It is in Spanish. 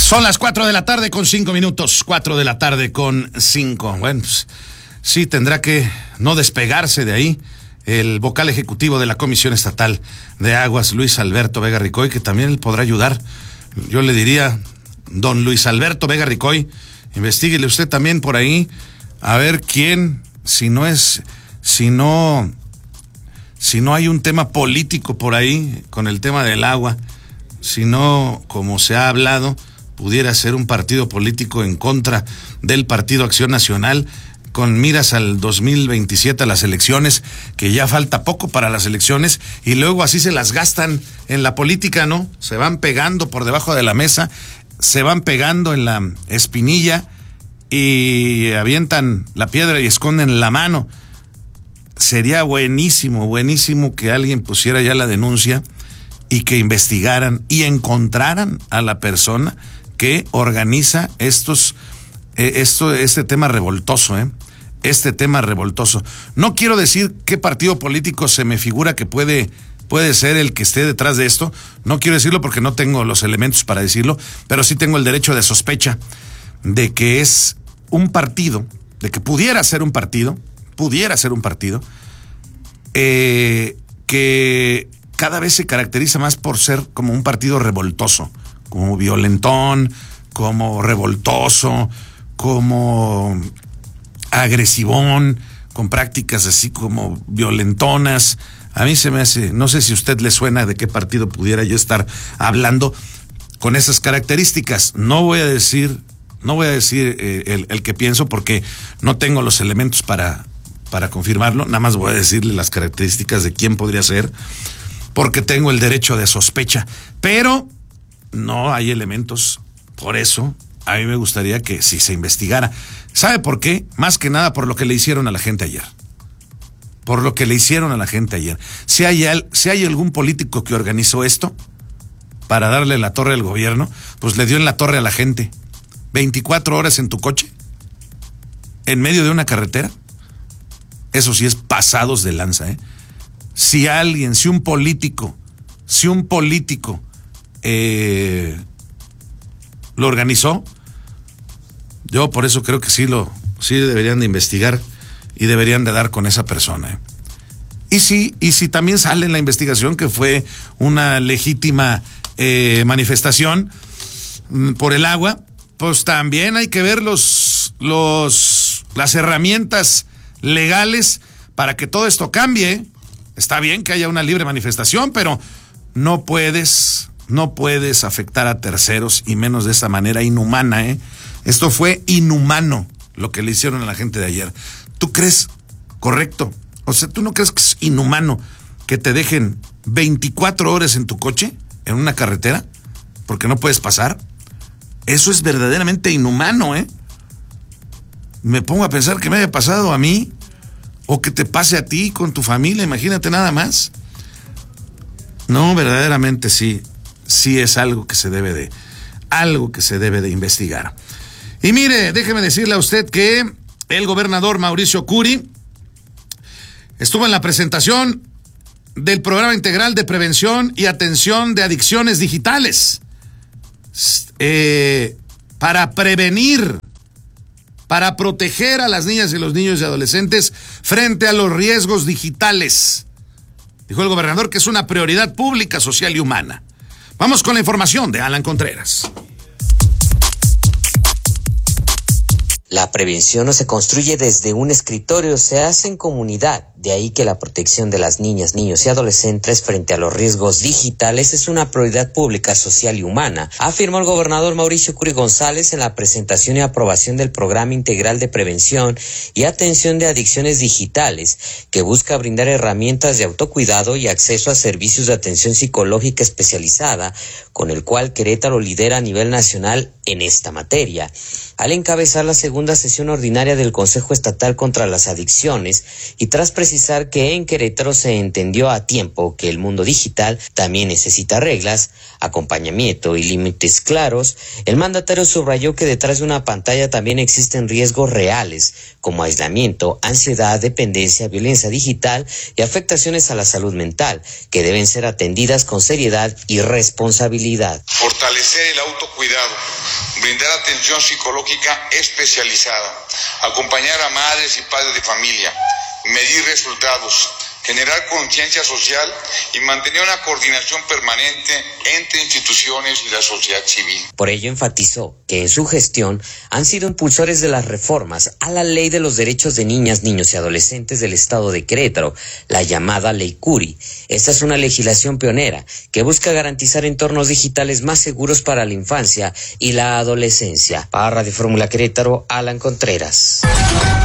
Son las 4:05 p.m, 4:05 p.m. Bueno, pues, sí tendrá que no despegarse de ahí el vocal ejecutivo de la Comisión Estatal de Aguas, Luis Alberto Vega Ricoy, que también él podrá ayudar. Yo le diría, don Luis Alberto Vega Ricoy, investíguele usted también por ahí, a ver quién, si no hay un tema político por ahí con el tema del agua, si no, como se ha hablado, pudiera ser un partido político en contra del Partido Acción Nacional, con miras al 2027, a las elecciones, que ya falta poco para las elecciones, y luego así se las gastan en la política, ¿no? Se van pegando por debajo de la mesa, se van pegando en la espinilla y avientan la piedra y esconden la mano. Sería buenísimo que alguien pusiera ya la denuncia y que investigaran y encontraran a la persona que organiza este tema revoltoso, este tema revoltoso. No quiero decir qué partido político se me figura que puede ser el que esté detrás de esto. No quiero decirlo porque no tengo los elementos para decirlo, pero sí tengo el derecho de sospecha de que es un partido, de que pudiera ser un partido, que cada vez se caracteriza más por ser como un partido revoltoso, como violentón, como revoltoso, como agresivón, con prácticas así como violentonas. A mí se me hace, no sé si a usted le suena de qué partido pudiera yo estar hablando con esas características. No voy a decir el que pienso porque no tengo los elementos para confirmarlo, nada más voy a decirle las características de quién podría ser, porque tengo el derecho de sospecha, pero no hay elementos. Por eso a mí me gustaría que si se investigara. ¿Sabe por qué? Más que nada por lo que le hicieron a la gente ayer. Si hay algún político que organizó esto para darle la torre al gobierno, pues le dio en la torre a la gente. 24 horas en tu coche, en medio de una carretera. Eso sí es pasados de lanza, Si un político lo organizó, yo por eso creo que sí deberían de investigar y deberían de dar con esa persona. Y si también sale en la investigación que fue una legítima manifestación por el agua, pues también hay que ver las herramientas legales para que todo esto cambie. Está bien que haya una libre manifestación, pero no puedes afectar a terceros, y menos de esa manera inhumana, Esto fue inhumano lo que le hicieron a la gente de ayer. ¿Tú crees correcto? O sea, ¿tú no crees que es inhumano que te dejen 24 horas en tu coche, en una carretera, porque no puedes pasar? Eso es verdaderamente inhumano, Me pongo a pensar que me haya pasado a mí, o que te pase a ti con tu familia, imagínate nada más. No, verdaderamente sí es algo que se debe de investigar. Y mire, déjeme decirle a usted que el gobernador Mauricio Curi estuvo en la presentación del Programa Integral de Prevención y Atención de Adicciones Digitales, para prevenir, para proteger a las niñas y los niños y adolescentes frente a los riesgos digitales. Dijo el gobernador que es una prioridad pública, social y humana. Vamos con la información de Alan Contreras. La prevención no se construye desde un escritorio, se hace en comunidad. De ahí que la protección de las niñas, niños y adolescentes frente a los riesgos digitales es una prioridad pública, social y humana, afirmó el gobernador Mauricio Curi González en la presentación y aprobación del Programa Integral de Prevención y Atención de Adicciones Digitales, que busca brindar herramientas de autocuidado y acceso a servicios de atención psicológica especializada, con el cual Querétaro lidera a nivel nacional en esta materia. Al encabezar la segunda sesión ordinaria del Consejo Estatal contra las Adicciones y tras precisar que en Querétaro se entendió a tiempo que el mundo digital también necesita reglas, acompañamiento y límites claros, el mandatario subrayó que detrás de una pantalla también existen riesgos reales, como aislamiento, ansiedad, dependencia, violencia digital y afectaciones a la salud mental, que deben ser atendidas con seriedad y responsabilidad. Fortalecer el autocuidado brindar atención psicológica especializada, acompañar a madres y padres de familia, medir resultados, generar conciencia social y mantener una coordinación permanente entre instituciones y la sociedad civil. Por ello enfatizó que en su gestión han sido impulsores de las reformas a la Ley de los Derechos de Niñas, Niños y Adolescentes del Estado de Querétaro, la llamada Ley Curi. Esta es una legislación pionera que busca garantizar entornos digitales más seguros para la infancia y la adolescencia. Para Radio Fórmula Querétaro, Alan Contreras.